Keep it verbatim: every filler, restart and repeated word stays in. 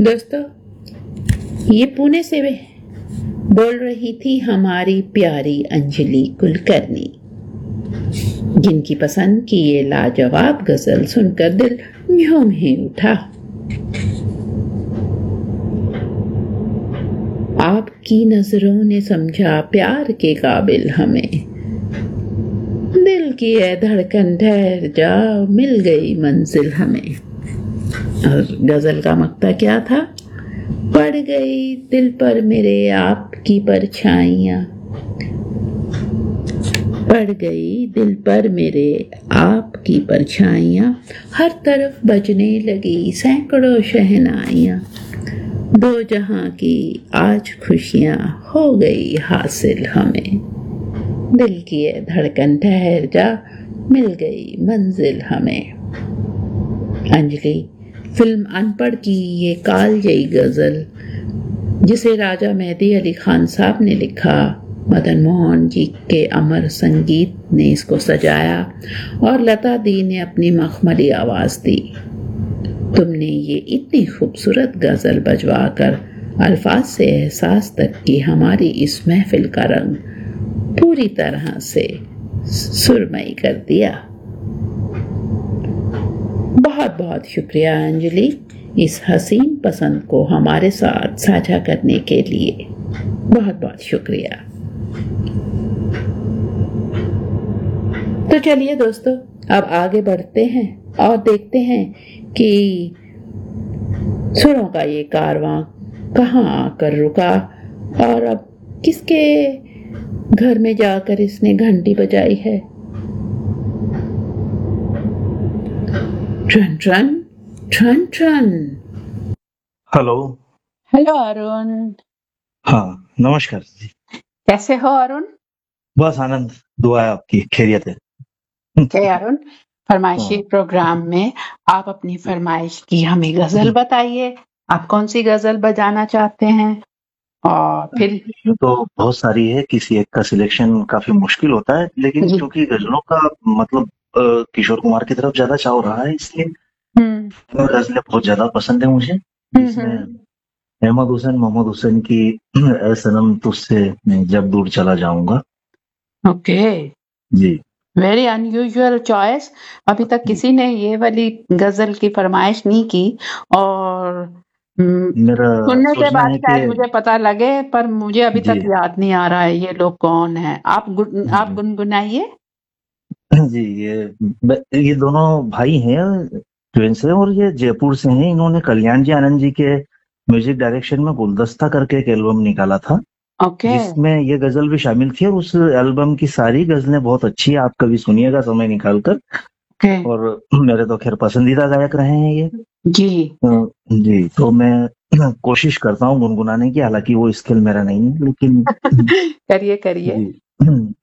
दोस्तों, ये पुणे से बोल रही थी हमारी प्यारी अंजलि कुलकर्णी, जिनकी पसंद की ये लाजवाब गजल सुनकर दिल झूम ही उठा। आपकी नजरों ने समझा प्यार के काबिल हमें, दिल की है धड़कन ठहर जा, मिल गई मंजिल हमें। और गजल का मक्ता क्या था? पड़ गई दिल पर मेरे आपकी परछाइयां, पड़ गई दिल पर मेरे आपकी परछाइयां, हर तरफ बजने लगी सैकड़ों शहनाइयां, दो जहां की आज खुशियां हो गई हासिल हमें, दिल की ये धड़कन ठहर जा, मिल गई मंजिल हमें। अंजलि फिल्म अनपढ़ की ये कालजयी गजल, जिसे राजा मेहदी अली खान साहब ने लिखा, मदन मोहन जी के अमर संगीत ने इसको सजाया और लता दी ने अपनी मखमली आवाज दी। तुमने ये इतनी खूबसूरत गजल बजवाकर अल्फाज से एहसास तक की हमारी इस महफिल का रंग पूरी तरह से सुरमई कर दिया। बहुत बहुत शुक्रिया अंजलि, इस हसीन पसंद को हमारे साथ साझा करने के लिए बहुत बहुत शुक्रिया। तो चलिए दोस्तों, अब आगे बढ़ते हैं और देखते हैं कि सुरों का ये कारवां कहाँ आकर रुका और अब किसके घर में जाकर इसने घंटी बजाई है। Turn turn turn turn. Hello hello Arun. हाँ, नमस्कार जी। कैसे हो अरुण? बस आनंद, दुआ है आपकी, खैरियत है। क्या अरुण, फरमाइशी हाँ। प्रोग्राम में आप अपनी फरमाइश की हमें गजल बताइए। आप कौन सी गजल बजाना चाहते हैं? और फिर तो बहुत सारी है, किसी एक का सिलेक्शन काफी मुश्किल होता है, लेकिन जी। क्योंकि गजलों का मतलब अ, किशोर कुमार की तरफ ज्यादा चाव रहा है, इसलिए हम्म गजलें बहुत ज्यादा पसंद है मुझे, जिसमें अहमद हुसैन मोहम्मद हुसैन की ए सनम तुझसे मैं जब दूर चला जाऊंगा। ओके, जी, वेरी अनयूजुअल चॉइस। अभी तक किसी ने ये वाली गजल की फरमाइश नहीं की और हम्म, मेरा सुनने के सोचना बाद है शायद मुझे कि पता लगे, पर मुझे अभी जी तक याद नहीं आ रहा है ये लोग कौन है। आप गुन, आप गुनगुनाइए। जी, ये ये दोनों भाई हैं, ट्विंस हैं, और ये जयपुर से हैं। इन्होंने कल्याण जी आनंद जी के म्यूजिक डायरेक्शन में गुलदस्ता करके एक एल्बम निकाला था, ओके जिसमें ये गजल भी शामिल थी, और उस एल्बम की सारी गजलें बहुत अच्छी है, आप कभी सुनिएगा समय निकालकर। ओके और मेरे तो खैर पसंदीदा गायक रहे हैं ये। जी। अ, जी, तो मैं कोशिश करता हूँ गुनगुनाने की, हालांकि वो स्किल मेरा नहीं है, लेकिन करिए करिए। जी